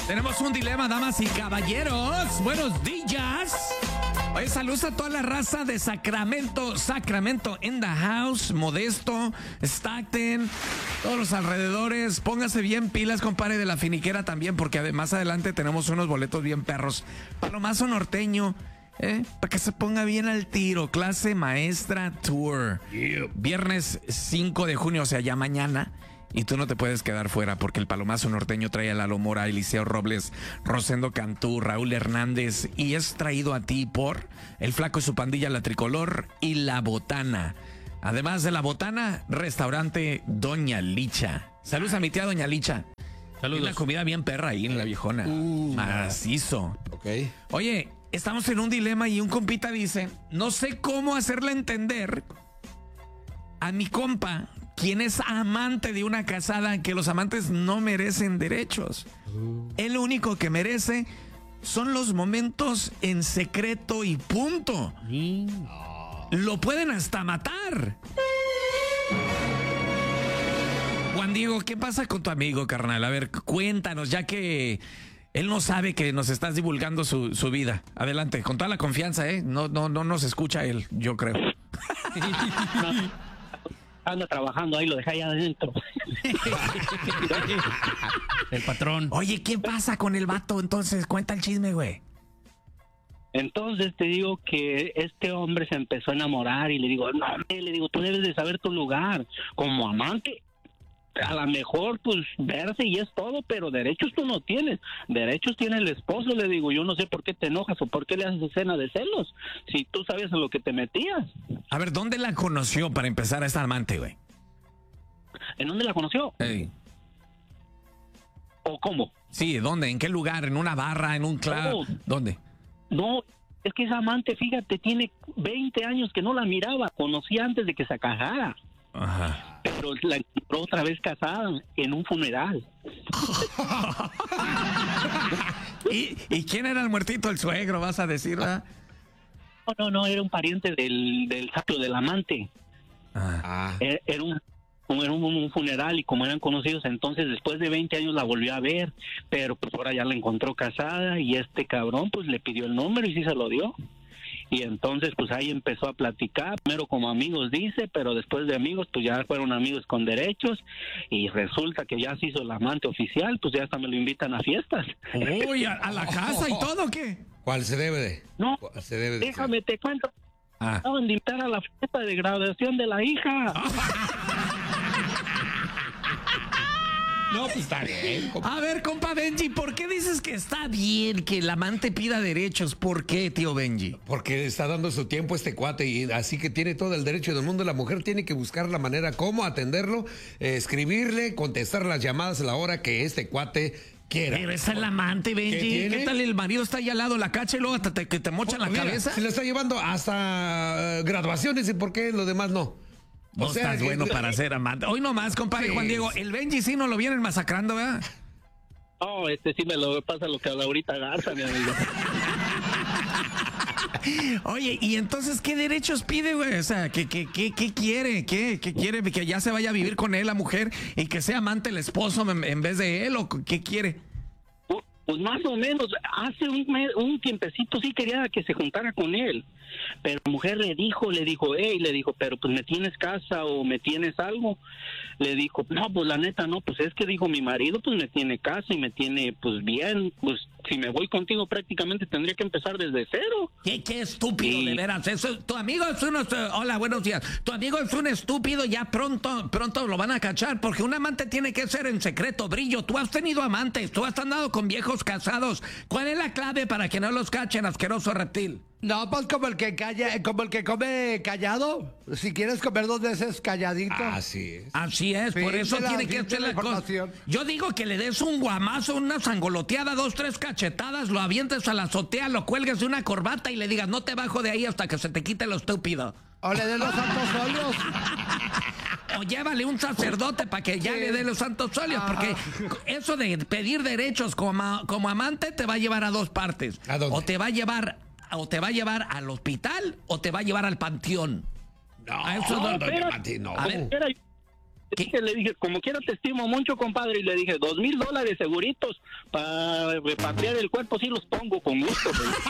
Tenemos un dilema, damas y caballeros. Buenos días. Oye, saludos a toda la raza de Sacramento. Sacramento in the house. Modesto, Stockton, todos los alrededores. Póngase bien pilas, compadre, de la finiquera también, porque más adelante tenemos unos boletos bien perros. Palomazo norteño, para que se ponga bien al tiro. Clase maestra tour. Yeah. Viernes 5 de junio, o sea, ya mañana. Y tú no te puedes quedar fuera porque el Palomazo norteño trae a Lalo Mora, Eliseo Robles, Rosendo Cantú, Raúl Hernández. Y es traído a ti por El Flaco y su pandilla, La Tricolor y La Botana. Además de La Botana, restaurante Doña Licha. Saludos a mi tía Doña Licha. Saludos. Una comida bien perra ahí en La Viejona. Macizo. Ok. Oye, estamos en un dilema y un compita dice, no sé cómo hacerle entender a mi compa, quien es amante de una casada, que los amantes no merecen derechos. El único que merece son los momentos en secreto y punto. Lo pueden hasta matar. Juan Diego, ¿qué pasa con tu amigo, carnal? A ver, cuéntanos, ya que él no sabe que nos estás divulgando su vida. Adelante, con toda la confianza, ¿eh? No nos escucha él, yo creo. Anda trabajando ahí, lo dejé allá adentro. El patrón. Oye, ¿qué pasa con el vato? Entonces, cuenta el chisme, güey. Entonces te digo que este hombre se empezó a enamorar y le digo, no, le digo, tú debes de saber tu lugar como amante. A lo mejor, pues, verse y es todo, pero derechos tú no tienes. Derechos tiene el esposo, le digo. Yo no sé por qué te enojas o por qué le haces escena de celos, si tú sabes en lo que te metías. A ver, ¿dónde la conoció para empezar a esta amante, güey? ¿En dónde la conoció? Ey. ¿O cómo? Sí, ¿dónde? ¿En qué lugar? ¿En una barra? ¿En un club? Oh. ¿Dónde? No, es que esa amante, fíjate, tiene 20 años que no la miraba. Conocí antes de que se casara. Ajá. Pero la encontró otra vez casada en un funeral. ¿Y quién era el muertito? El suegro, vas a decir, ¿verdad? No, era un pariente del sapio, del amante. Ah. Era un funeral y como eran conocidos, entonces después de 20 años la volvió a ver, pero pues ahora ya la encontró casada y este cabrón pues le pidió el número y sí se lo dio. Y entonces pues ahí empezó a platicar, primero como amigos dice, pero después de amigos pues ya fueron amigos con derechos y resulta que ya se hizo el amante oficial, pues ya hasta me lo invitan a fiestas. Uy, ¿a la casa y todo o qué? ¿Cuál se debe de? No, ¿Cuál se debe de? déjame te cuento. Ah. Acaban de invitar a la fiesta de graduación de la hija. No, pues está bien. A ver, compa Benji, ¿por qué dices que está bien que el amante pida derechos? ¿Por qué, tío Benji? Porque está dando su tiempo este cuate y así que tiene todo el derecho del mundo. La mujer tiene que buscar la manera cómo atenderlo, escribirle, contestar las llamadas a la hora que este cuate quiera. Pero es el amante, Benji. tiene? ¿Qué tal el marido está ahí al lado de la cacha y luego hasta que te mochan la Mira, cabeza? se le está llevando hasta graduaciones y por qué lo demás no. No estás bueno para ser amante. Hoy nomás, compadre Sí. Juan Diego, el Benji sí no lo vienen masacrando, ¿verdad? Oh, sí me lo pasa lo que a Laurita Garza, mi amigo. Oye, ¿y entonces qué derechos pide, güey? O sea, ¿qué quiere? ¿Qué quiere? ¿Que ya se vaya a vivir con él la mujer y que sea amante el esposo en vez de él? ¿O qué quiere? Pues más o menos, hace un tiempecito sí quería que se juntara con él, pero la mujer le dijo, pero pues me tienes casa o me tienes algo. Le dijo, no, pues la neta no, pues es que dijo mi marido pues me tiene casa y me tiene pues bien, pues si me voy contigo prácticamente tendría que empezar desde cero. Qué estúpido, Sí. de veras. Tu amigo es hola, buenos días. Tu amigo es un estúpido, ya pronto lo van a cachar, porque un amante tiene que ser en secreto, brillo. Tú has tenido amantes, tú has andado con viejos casados. ¿Cuál es la clave para que no los cachen, asqueroso reptil? No, pues como el que come callado. Si quieres comer 2 veces calladito. Así es. Así es, por eso tiene que hacer la cosa. información. Yo digo que le des un guamazo, una sangoloteada, 2, 3 cachetadas, lo avientes a la azotea, lo cuelgues de una corbata y le digas, no te bajo de ahí hasta que se te quite lo estúpido. O le den los santos óleos. O llévale un sacerdote para que ya le dé los santos óleos, porque eso de pedir derechos como amante te va a llevar a 2 partes. ¿A dónde? O te va a llevar al hospital o te va a llevar al panteón. No, A eso no, doña espera. Mati, no. A ver. Espera, Que le dije, como quiera te estimo mucho, compadre, y le dije, $2,000 seguritos para repatriar el cuerpo, sí los pongo con gusto.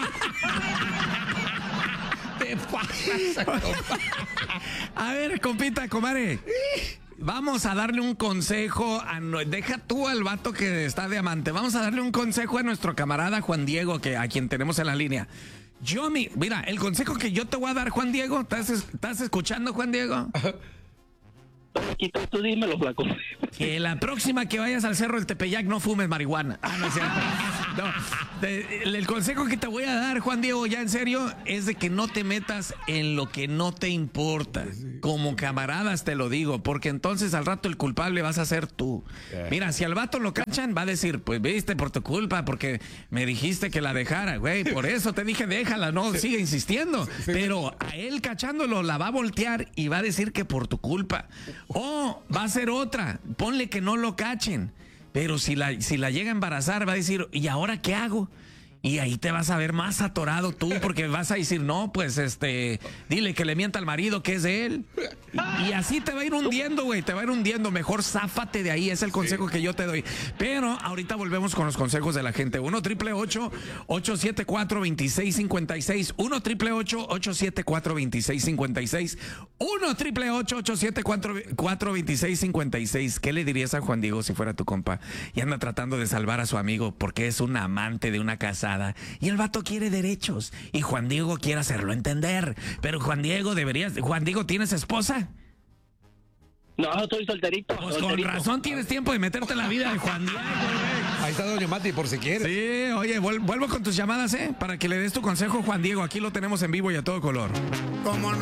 Te pasa, compa. A ver, compita, comadre. Vamos a darle un consejo deja tú al vato que está de amante. Vamos a darle un consejo a nuestro camarada Juan Diego, a quien tenemos en la línea. Mira, el consejo que yo te voy a dar, Juan Diego, ¿estás escuchando, Juan Diego? Aquí tú dímelo, flaco. Que la próxima que vayas al Cerro del Tepeyac no fumes marihuana. No es cierto. No, el consejo que te voy a dar, Juan Diego, ya en serio, es de que no te metas en lo que no te importa. Como camaradas te lo digo, porque entonces al rato el culpable vas a ser tú. Mira, si al vato lo cachan, va a decir, pues viste, por tu culpa, porque me dijiste que la dejara, güey. Por eso te dije, déjala, no, sigue insistiendo. Pero a él cachándolo la va a voltear y va a decir que por tu culpa. O va a ser otra, ponle que no lo cachen, pero si la llega a embarazar va a decir, ¿y ahora qué hago? Y ahí te vas a ver más atorado tú, porque vas a decir, no, pues dile que le mienta al marido que es de él. Y así te va a ir hundiendo, güey, te va a ir hundiendo. Mejor záfate de ahí, es el consejo que yo te doy. Pero ahorita volvemos con los consejos de la gente. 1-888-874-2656. 1-888-874-2656. 1-888-874-2656. ¿Qué le dirías a Juan Diego si fuera tu compa y anda tratando de salvar a su amigo porque es un amante de una casada? Y el vato quiere derechos y Juan Diego quiere hacerlo entender, pero Juan Diego, ¿tienes esposa? No, estoy solterito. Pues con razón tienes tiempo de meterte en la vida de Juan Diego, güey. Ahí está Doña Mati, por si quieres. Sí, oye, vuelvo con tus llamadas, para que le des tu consejo, Juan Diego. Aquí lo tenemos en vivo y a todo color. Como no.